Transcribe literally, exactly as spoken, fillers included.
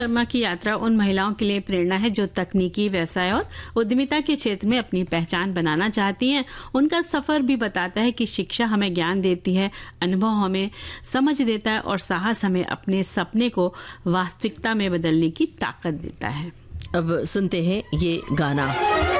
शर्मा की यात्रा उन महिलाओं के लिए प्रेरणा है जो तकनीकी, व्यवसाय और उद्यमिता के क्षेत्र में अपनी पहचान बनाना चाहती हैं। उनका सफर भी बताता है कि शिक्षा हमें ज्ञान देती है, अनुभव हमें समझ देता है और साहस हमें अपने सपने को वास्तविकता में बदलने की ताकत देता है। अब सुनते हैं ये गाना।